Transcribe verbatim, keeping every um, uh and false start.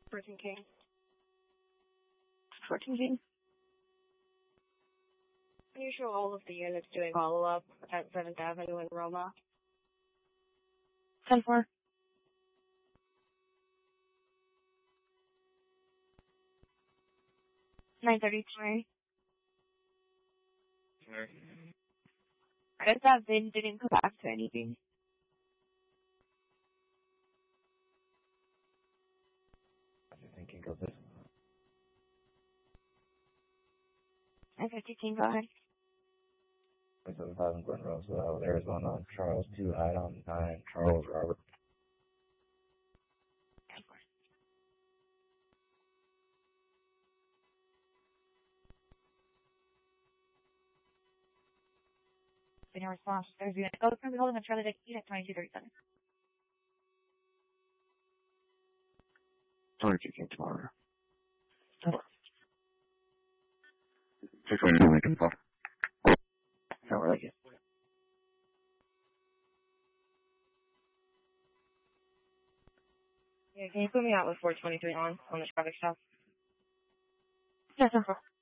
fourteen King. fourteen King. Can you show all of the units doing follow-up at seventh Avenue in Roma? ten four. nine thirty-three. Sorry. I guess that Vin didn't come back to anything. I think King goes this. nine fifty-two, go ahead. twenty-seven thousand Glen Rosewell, Arizona, Charles two, Item nine, Charles Robert. ten four. In response, there's unit. Go from the holding of Charlie Dick, unit twenty-two thirty-seven. twenty-two King tomorrow. Oh. six twenty-two Lincoln Park. How are you? Yeah, can you put me out with four twenty-three on, on the traffic stop? Yes, ten four.